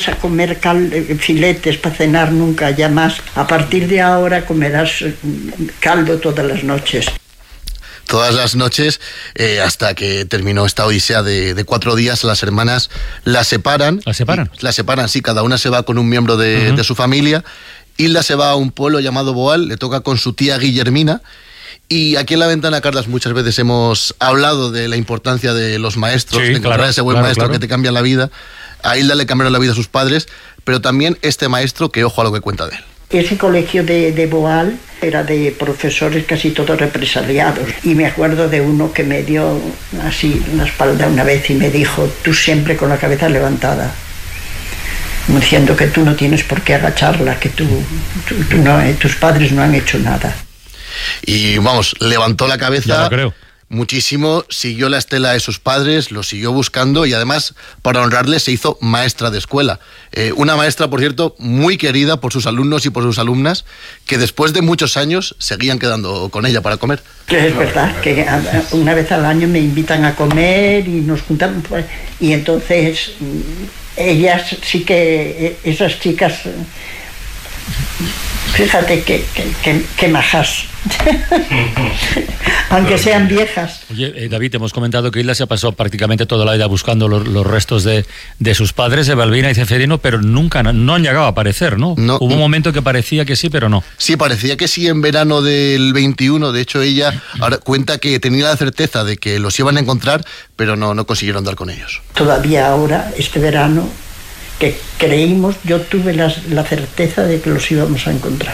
ibas a comer filetes para cenar nunca ya más. A partir de ahora comerás caldo todas las noches. Todas las noches, hasta que terminó esta odisea de 4 días, las hermanas las separan. ¿Las separan? Las separan, sí, cada una se va con un miembro de su familia. Hilda se va a un pueblo llamado Boal, le toca con su tía Guillermina. Y aquí en La Ventana, Carlas, muchas veces hemos hablado de la importancia de los maestros, de encontrar ese buen maestro que te cambia la vida. A Hilda le cambiaron la vida a sus padres, pero también este maestro, que ojo a lo que cuenta de él. Ese colegio de Boal era de profesores casi todos represaliados, y me acuerdo de uno que me dio así en la espalda una vez y me dijo: tú siempre con la cabeza levantada, diciendo que tú no tienes por qué agacharla, que tú no, tus padres no han hecho nada. Y vamos, levantó la cabeza. Ya lo creo. Muchísimo, siguió la estela de sus padres, lo siguió buscando y además, para honrarle, se hizo maestra de escuela. Una maestra, por cierto, muy querida por sus alumnos y por sus alumnas, que después de muchos años seguían quedando con ella para comer. Es verdad que una vez al año me invitan a comer y nos juntamos, y entonces ellas sí que, esas chicas, fíjate que majas. Aunque sean viejas. Oye, David, hemos comentado que Hilda se pasó prácticamente toda la vida buscando los restos de sus padres, Evalbina y Ceferino, pero nunca, no han llegado a aparecer, ¿no? Hubo un momento que parecía que sí, pero no. Sí, parecía que sí en verano del 21, de hecho ella ahora cuenta que tenía la certeza de que los iban a encontrar, pero no consiguieron dar con ellos. Todavía ahora, este verano, que creímos, yo tuve la certeza de que los íbamos a encontrar.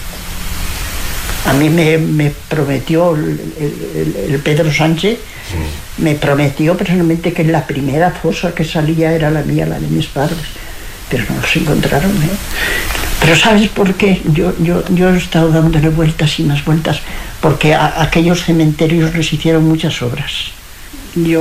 A mí me prometió el Pedro Sánchez, me prometió personalmente que la primera fosa que salía era la mía, la de mis padres, pero no los encontraron, ¿eh? Pero ¿sabes por qué? Yo he estado dándole vueltas y más vueltas, porque a aquellos cementerios les hicieron muchas obras. Yo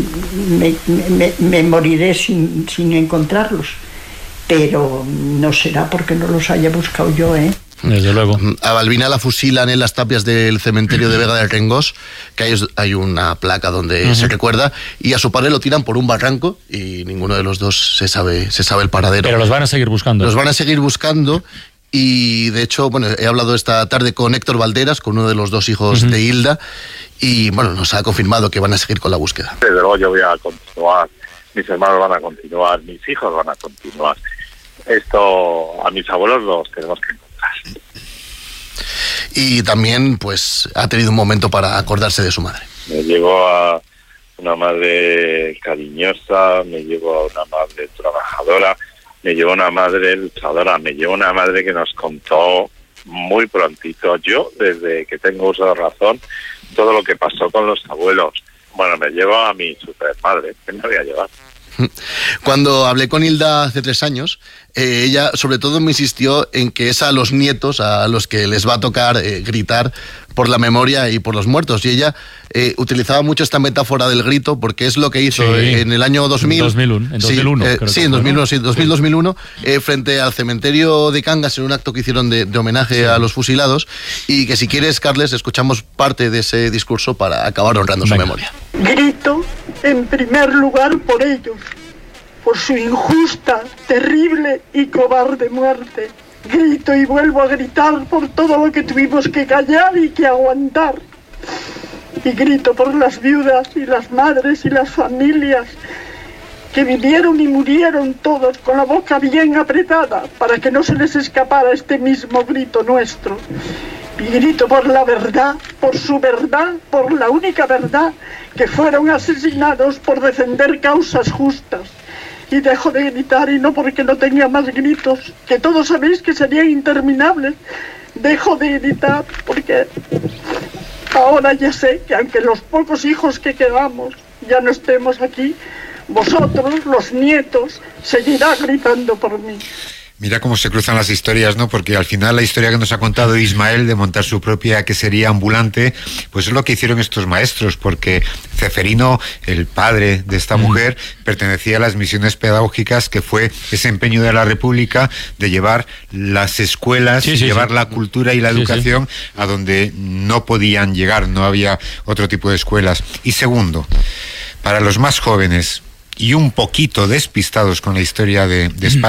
me moriré sin encontrarlos, pero no será porque no los haya buscado yo, ¿eh? Desde luego. A Balbina la fusilan en las tapias del cementerio de Vega del Rengós, que hay una placa donde se recuerda, y a su padre lo tiran por un barranco y ninguno de los dos se sabe el paradero. Pero los van a seguir buscando. Los van a seguir buscando. Y de hecho, bueno, he hablado esta tarde con Héctor Valderas, con uno de los 2 hijos de Hilda, y bueno, nos ha confirmado que van a seguir con la búsqueda. Desde luego yo voy a continuar, mis hermanos van a continuar, mis hijos van a continuar. Esto, a mis abuelos los tenemos que encontrar. Y también, pues, ha tenido un momento para acordarse de su madre. Me llevo a una madre cariñosa, me llevo a una madre trabajadora, me llevo a una madre luchadora, me llevo a una madre que nos contó muy prontito, yo desde que tengo uso de razón, todo lo que pasó con los abuelos. Bueno, me llevo a mi supermadre, que me voy a llevar. Cuando hablé con Hilda hace 3 años, ella sobre todo me insistió en que es a los nietos a los que les va a tocar gritar por la memoria y por los muertos. Y ella utilizaba mucho esta metáfora del grito, porque es lo que hizo en el año 2000. En 2001. Sí, en 2001, sí, 2000-2001, frente al cementerio de Cangas, en un acto que hicieron de homenaje a los fusilados, y que si quieres, Carles, escuchamos parte de ese discurso para acabar honrando su memoria. Grito, en primer lugar, por ellos, por su injusta, terrible y cobarde muerte. Grito y vuelvo a gritar por todo lo que tuvimos que callar y que aguantar. Y grito por las viudas y las madres y las familias que vivieron y murieron todos con la boca bien apretada para que no se les escapara este mismo grito nuestro. Y grito por la verdad, por su verdad, por la única verdad, que fueron asesinados por defender causas justas. Y dejo de gritar, y no porque no tenía más gritos, que todos sabéis que serían interminables. Dejo de gritar porque ahora ya sé que aunque los pocos hijos que quedamos ya no estemos aquí, vosotros, los nietos, seguirá gritando por mí. Mira cómo se cruzan las historias, ¿no? Porque al final la historia que nos ha contado Ismael de montar su propia quesería ambulante, pues es lo que hicieron estos maestros, porque Ceferino, el padre de esta mujer, pertenecía a las misiones pedagógicas, que fue ese empeño de la República de llevar las escuelas, llevar la cultura y la educación a donde no podían llegar, no había otro tipo de escuelas. Y segundo, para los más jóvenes y un poquito despistados con la historia de España,